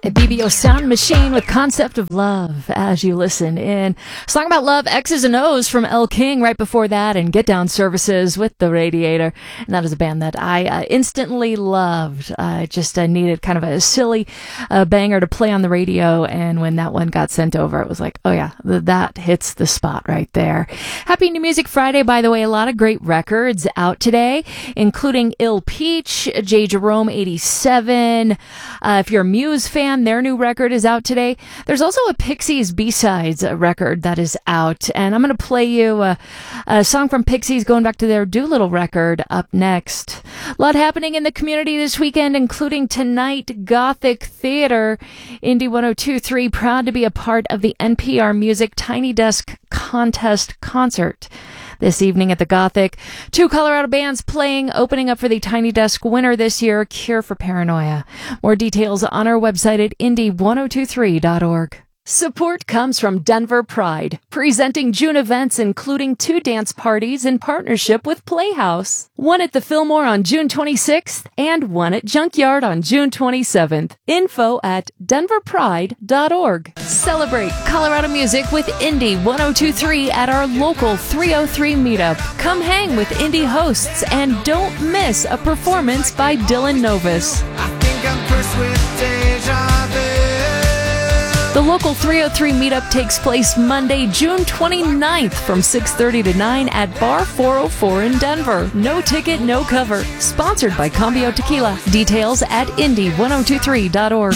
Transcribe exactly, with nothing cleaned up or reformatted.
B B O Sound Machine with Concept of Love as you listen in. Song about love, X's and O's from Elle King right before that, and Get Down Services with The Radiator. And that is a band that I uh, instantly loved. I uh, just uh, needed kind of a silly uh, banger to play on the radio, and when that one got sent over, it was like, oh yeah, th- that hits the spot right there. Happy New Music Friday, by the way. A lot of great records out today, including Ill Peach, J. Jerome eighty-seven. Uh, if you're a Muse fan, their new record is out today. There's also a Pixies B-Sides record that is out, and I'm going to play you a, a song from Pixies going back to their Doolittle record up next. A lot happening in the community this weekend, including tonight, Gothic Theater. Indie one oh two point three, proud to be a part of the N P R Music Tiny Desk Contest concert this evening at the Gothic. Two Colorado bands playing, opening up for the Tiny Desk winner this year, Cure for Paranoia. More details on our website at indie one oh two three dot org. Support comes from Denver Pride, presenting June events including two dance parties in partnership with Playhouse. One at the Fillmore on June twenty-sixth and one at Junkyard on June twenty-seventh. Info at denver pride dot org. Celebrate Colorado music with Indie one oh two point three at our local three oh three meetup. Come hang with indie hosts and don't miss a performance by Dylan Novus. I think I'm cursed with deja vu. The local three oh three meetup takes place Monday, June twenty-ninth from six thirty to nine at Bar four oh four in Denver. No ticket, no cover. Sponsored by Cambio Tequila. Details at indie one oh two three dot org.